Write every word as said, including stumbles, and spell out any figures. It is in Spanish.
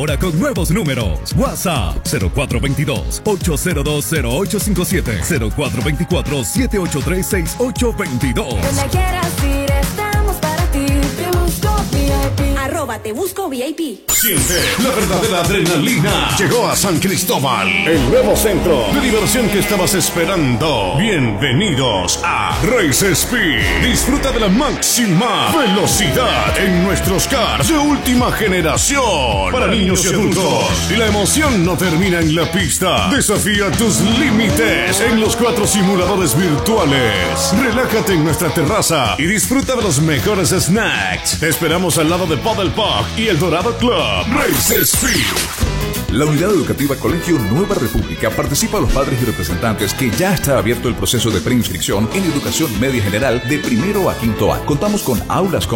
Ahora con nuevos números. WhatsApp cero cuatro dos dos, ocho cero dos, cero ocho cinco siete, cero cuatro dos cuatro, siete ocho tres, seis ocho dos dos. Donde quieras ir, estamos para ti. Te busco V I P. Arroba te busco V I P. Siente la verdadera adrenalina. Llegó a San Cristóbal, el nuevo centro de diversión que estabas esperando. Bienvenidos a Race Speed. Disfruta de la máxima velocidad en nuestros cars de última generación para niños y adultos. Y la emoción no termina en la pista. Desafía tus límites en los cuatro simuladores virtuales. Relájate en nuestra terraza y disfruta de los mejores snacks. Te esperamos al lado de Paddle Park y el Dorado Club. Race Speed. La Unidad Educativa Colegio Nueva República participa a los padres y representantes que ya está abierto el proceso de preinscripción en educación media general de primero a quinto A. Contamos con aulas